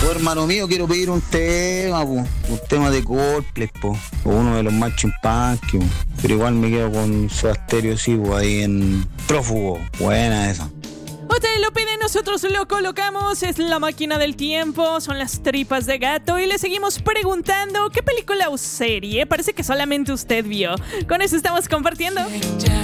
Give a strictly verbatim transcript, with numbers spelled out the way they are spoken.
Oh, hermano mío, quiero pedir un tema, po. Un tema de Coldplay, po. O uno de los más chimpanqui, po. Pero igual me quedo con Soda Stereo, sí, po, ahí en Prófugo. Buena esa. Ustedes lo piden, nosotros lo colocamos. Es La Máquina del Tiempo, son Las Tripas de Gato. Y le seguimos preguntando qué película o serie parece que solamente usted vio. Con eso estamos compartiendo. Ya